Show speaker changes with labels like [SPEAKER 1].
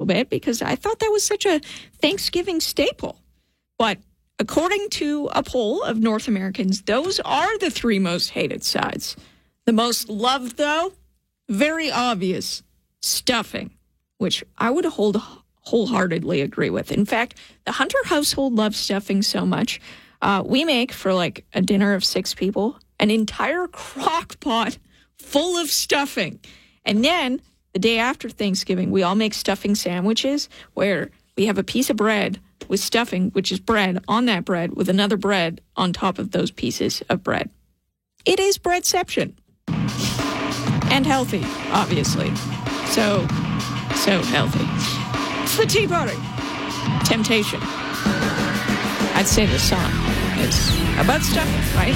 [SPEAKER 1] bit because I thought that was such a Thanksgiving staple. But according to a poll of North Americans, those are the three most hated sides. The most loved, though, very obvious, stuffing, which I would wholeheartedly agree with. In fact, the Hunter household loves stuffing so much. We make, for like a dinner of 6 people, an entire crock pot full of stuffing. And then the day after Thanksgiving, we all make stuffing sandwiches where we have a piece of bread with stuffing, which is bread, on that bread with another bread on top of those pieces of bread. It is breadception. And healthy, obviously. So healthy. It's the Tea Party. Temptation. I'd say the song is about stuffing, right?